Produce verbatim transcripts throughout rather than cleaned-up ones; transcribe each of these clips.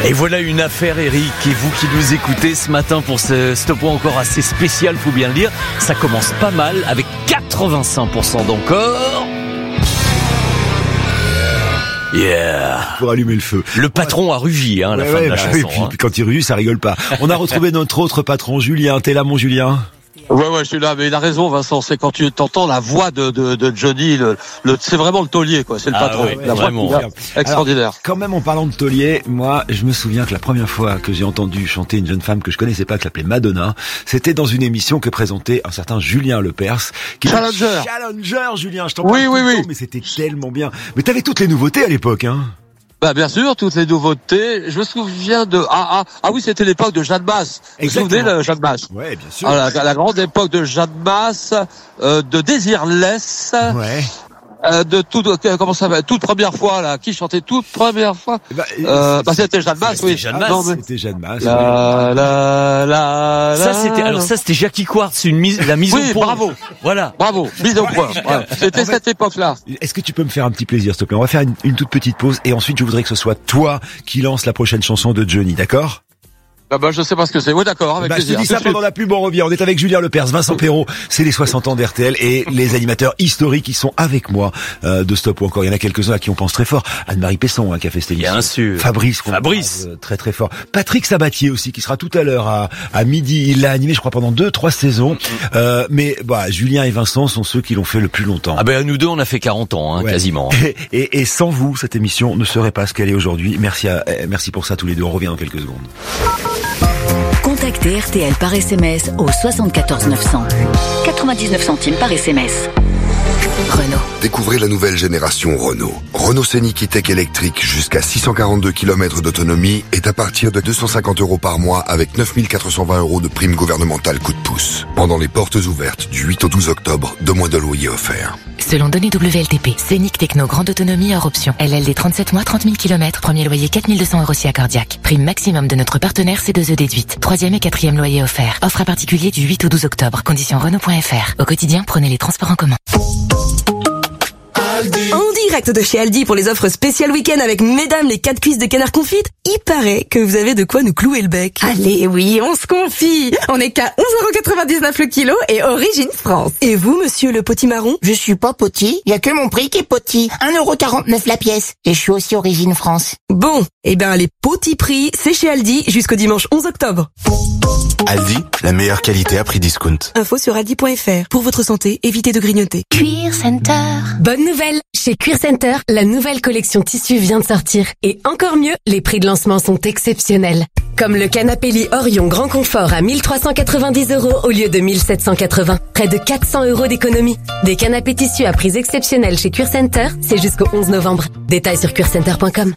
Et voilà une affaire, Eric, et vous qui nous écoutez ce matin pour ce stop encore assez spécial, faut bien le dire. Ça commence pas mal avec quatre-vingt-cinq pour cent d'encore. Yeah. Pour allumer le feu. Le patron a rugi, hein, à la ouais, fin ouais, de la bah, chanson. Et puis, hein. quand il rugit, ça rigole pas. On a retrouvé notre autre patron, Julien. T'es là, mon Julien? Ouais, ouais, je suis là, mais il a raison, Vincent. C'est quand tu t'entends la voix de, de, de Johnny, le, le, c'est vraiment le taulier, quoi. C'est le Ah patron. ouais, la voix vraiment. qu'il a, extraordinaire. Alors, quand même, en parlant de taulier, moi, je me souviens que la première fois que j'ai entendu chanter une jeune femme que je connaissais pas, qui s'appelait Madonna, c'était dans une émission que présentait un certain Julien Lepers. Qui Challenger. Challenger, Julien, je t'en Oui, parle oui, tout le oui. temps, mais c'était tellement bien. Mais t'avais toutes les nouveautés à l'époque, hein. Bah, bien sûr, toutes les nouveautés. Je me souviens de, ah, ah, ah oui, c'était l'époque de Jeanne Masse. Vous vous souvenez de Jeanne Masse? Ouais, bien sûr. Ah, la, la grande époque de Jeanne Masse, euh, de Désirless. Ouais. Euh, de toute, comment ça va, toute première fois, là, qui chantait toute première fois? Bah, Euh, bah, c'était Jeanne Masse, oui. Jeanne Masse. Non, mais- C'était Jeanne Masse. La, la, la, Ça la, c'était, alors ça c'était Jackie Quartz, une mise, la mise Oui, au point. bravo. Voilà. Bravo, mise au point. Ouais. C'était En fait- cette époque-là. Est-ce que tu peux me faire un petit plaisir, s'il te plaît? On va faire une, une toute petite pause et ensuite je voudrais que ce soit toi qui lance la prochaine chanson de Johnny, d'accord? Ah bah, je sais pas ce que c'est. Oui, d'accord, avec Bah, je te plaisir. dis Tout ça de suite. pendant la pub, on revient. On est avec Julien Lepers, Vincent Perrault, c'est les soixante ans d'R T L et les animateurs historiques qui sont avec moi euh, de Stop ou encore. Il y en a quelques-uns à qui on pense très fort. Anne-Marie Pesson, hein, qui a fait cette émission. Bien sûr. Fabrice, qu'on Fabrice. embrasse, euh, très très fort. Patrick Sabatier aussi, qui sera tout à l'heure à, à midi. Il l'a animé, je crois, pendant deux, trois saisons. Euh, mais bah, Julien et Vincent sont ceux qui l'ont fait le plus longtemps. Ah ben nous deux on a fait quarante ans, hein, Ouais. quasiment. Et, et, et sans vous, cette émission ne serait pas ce qu'elle est aujourd'hui. Merci à, eh, merci pour ça tous les deux. On revient dans quelques secondes. Contactez R T L par S M S au soixante-quatorze neuf cents. quatre-vingt-dix-neuf centimes par S M S. Renault. Découvrez la nouvelle génération Renault. Renault Scénic E-Tech électrique jusqu'à six cent quarante-deux kilomètres d'autonomie est à partir de deux cent cinquante euros par mois avec neuf mille quatre cent vingt euros de prime gouvernementale coup de pouce. Pendant les portes ouvertes du huit au douze octobre, deux mois de loyer offerts. Selon données W L T P, Scénic Techno grande autonomie hors option. L L D trente-sept mois, trente mille kilomètres, premier loyer quatre mille deux cents euros si accordiaque. Prime maximum de notre partenaire C deux E déduite. Troisième et quatrième loyer offert. Offre à particulier du huit au douze octobre. Conditions Renault point F R. Au quotidien, prenez les transports en commun. En direct de chez Aldi pour les offres spéciales week-end avec mesdames les quatre cuisses de canard confite, il paraît que vous avez de quoi nous clouer le bec. Allez, oui, on se confie. On est qu'à onze euros quatre-vingt-dix-neuf le kilo et origine France. Et vous, monsieur le potimarron? Je suis pas poti, y a que mon prix qui est poti. un euro quarante-neuf la pièce. Et je suis aussi origine France. Bon, eh ben les petits prix, c'est chez Aldi jusqu'au dimanche onze octobre. Aldi, la meilleure qualité à prix discount. Info sur aldi point F R. Pour votre santé, évitez de grignoter. Cuir Center. Bonne nouvelle! Chez Cuir Center, la nouvelle collection tissu vient de sortir. Et encore mieux, les prix de lancement sont exceptionnels. Comme le canapé lit Orion Grand Confort à mille trois cent quatre-vingt-dix euros au lieu de mille sept cent quatre-vingts. Près de quatre cents euros d'économie. Des canapés tissus à prix exceptionnels chez Cuir Center, c'est jusqu'au onze novembre. Détails sur cuir center point com.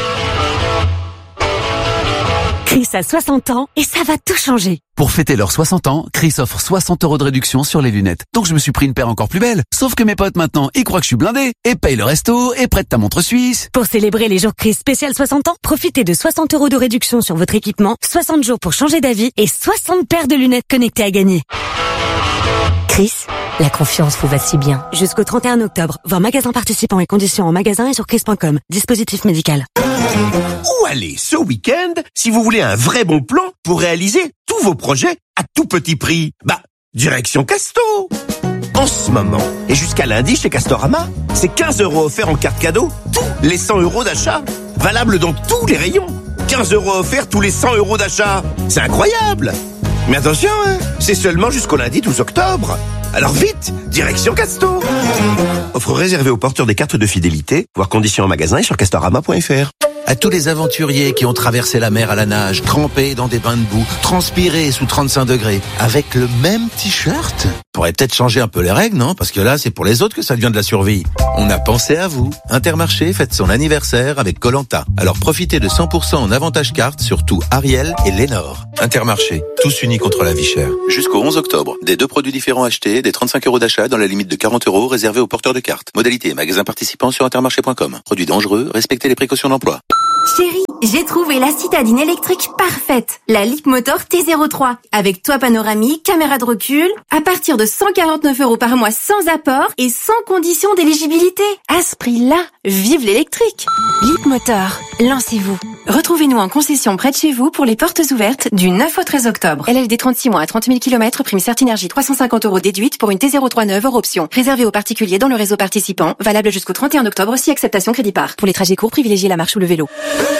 Chris a soixante ans et ça va tout changer. Pour fêter leurs soixante ans, Chris offre soixante euros de réduction sur les lunettes. Donc je me suis pris une paire encore plus belle. Sauf que mes potes maintenant, ils croient que je suis blindé. Et payent le resto et prêtent ta montre suisse. Pour célébrer les jours Chris spécial soixante ans, profitez de soixante euros de réduction sur votre équipement, soixante jours pour changer d'avis et soixante paires de lunettes connectées à gagner. Chris, la confiance vous va si bien. Jusqu'au trente et un octobre, voir magasin participant et conditions en magasin et sur chris point com. Dispositif médical. Où aller ce week-end si vous voulez un vrai bon plan pour réaliser tous vos projets à tout petit prix? Bah, direction Casto. En ce moment, et jusqu'à lundi chez Castorama, c'est quinze euros offerts en carte cadeau, tous les cent euros d'achat. Valable dans tous les rayons. quinze euros offerts tous les cent euros d'achat. C'est incroyable! Mais attention, hein, c'est seulement jusqu'au lundi douze octobre. Alors vite, direction Casto. Offre réservée aux porteurs des cartes de fidélité, voir conditions en magasin et sur castorama point F R. À tous les aventuriers qui ont traversé la mer à la nage, trempés dans des bains de boue, transpirés sous trente-cinq degrés, avec le même t-shirt, pourrait peut-être changer un peu les règles, non? Parce que là, c'est pour les autres que ça devient de la survie. On a pensé à vous. Intermarché fête son anniversaire avec Koh-Lanta. Alors profitez de cent pour cent en avantage carte sur tout Ariel et Lénore. Intermarché, tous unis contre la vie chère. Jusqu'au onze octobre, des deux produits différents achetés, des trente-cinq euros d'achat dans la limite de quarante euros réservés aux porteurs de cartes. Modalité et magasin participant sur intermarché point com. Produits dangereux, respectez les précautions d'emploi. Chérie, j'ai trouvé la citadine électrique parfaite. La Leapmotor T zéro trois. Avec toit panoramique, caméra de recul, à partir de cent quarante-neuf euros par mois sans apport et sans condition d'éligibilité. À ce prix-là, vive l'électrique. Leapmotor, lancez-vous. Retrouvez-nous en concession près de chez vous pour les portes ouvertes du neuf au treize octobre. L L D trente-six mois à trente mille kilomètres, prime Certinergie trois cent cinquante euros déduite pour une T zéro trois neuf hors option. Réservé aux particuliers dans le réseau participant, valable jusqu'au trente et un octobre si acceptation crédit par. Pour les trajets courts, privilégiez la marche ou le vélo.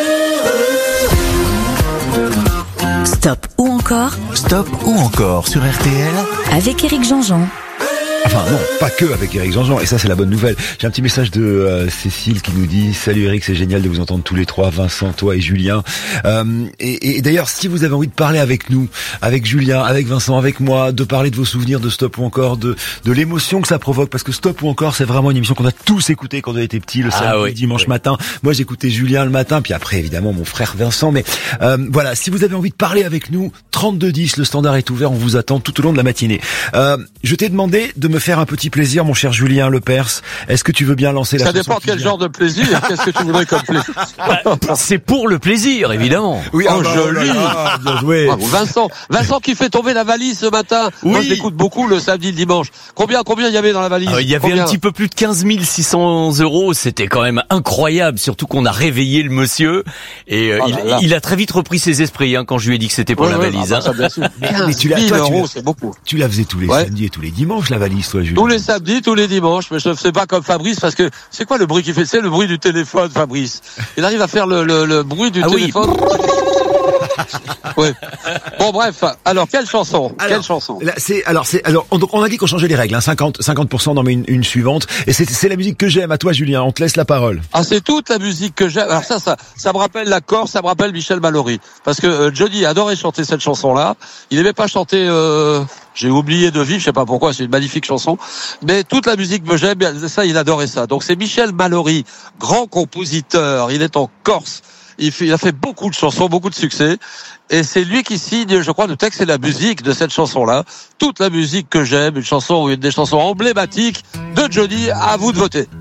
Stop ou encore? Stop ou encore sur R T L Avec Éric Jean-Jean. Enfin non, pas que avec Éric Jean-Jean, et ça c'est la bonne nouvelle. J'ai un petit message de euh, Cécile qui nous dit « Salut Éric, c'est génial de vous entendre tous les trois, Vincent, toi et Julien. Euh, » Et, et d'ailleurs, si vous avez envie de parler avec nous, avec Julien, avec Vincent, avec moi, de parler de vos souvenirs de Stop ou encore, de, de l'émotion que ça provoque, parce que Stop ou encore, c'est vraiment une émission qu'on a tous écouté quand on était petits, le samedi, ah oui, dimanche oui. matin. Moi j'écoutais Julien le matin, puis après évidemment mon frère Vincent. Mais euh, voilà, si vous avez envie de parler avec nous, trente-deux dix, le standard est ouvert, on vous attend tout au long de la matinée. Euh, je t'ai demandé de me faire un petit plaisir, mon cher Julien Lepers. Est-ce que tu veux bien lancer la Ça chanson? dépend de quel genre de plaisir. Qu'est-ce que tu voudrais comme plaisir? C'est pour le plaisir, évidemment. Oui, oh, oh bah, joli. Oh là, bien joué. Bravo, Vincent, Vincent qui fait tomber la valise ce matin. Oui. Moi, je l'écoute beaucoup le samedi, le dimanche. Combien, combien il y avait dans la valise? Ah, il y avait combien un petit peu plus de quinze mille six cents euros. C'était quand même incroyable, surtout qu'on a réveillé le monsieur et euh, oh il, là là. il a très vite repris ses esprits hein, quand je lui ai dit que c'était pour Ouais, la ouais, valise. bah, hein. ça, bien sûr. Mais, mais tu l'as, quinze mille toi, tu euros, l'as- c'est beaucoup. Tu la faisais tous les Ouais. samedis et tous les dimanches, la valise, toi, Julien. Tous les samedis, tous les dimanches, mais je ne fais pas comme Fabrice parce que c'est quoi le bruit qu'il fait? C'est le bruit du téléphone, Fabrice. Il arrive à faire le, le, le bruit du Ah oui. téléphone. Ouais. Bon bref, alors quelle chanson? Alors, Quelle chanson? Là, c'est alors c'est alors on, donc on a dit qu'on changeait les règles, hein, cinquante cinquante pour cent dans une, une suivante, et c'est c'est la musique que j'aime. À toi, Julien, on te laisse la parole. Ah, c'est toute la musique que j'aime. Alors ça, ça, ça me rappelle la Corse, ça me rappelle Michel Mallory. Parce que euh, Johnny adorait chanter cette chanson-là. Il n'aimait pas chanter. Euh, J'ai oublié de vivre, je sais pas pourquoi. C'est une magnifique chanson, mais toute la musique que j'aime, ça, il adorait ça. Donc c'est Michel Mallory, grand compositeur. Il est en Corse. Il, fait, il a fait beaucoup de chansons, beaucoup de succès. Et c'est lui qui signe, je crois, le texte et la musique de cette chanson-là. Toute la musique que j'aime, une chanson, une des chansons emblématiques de Johnny. À vous de voter.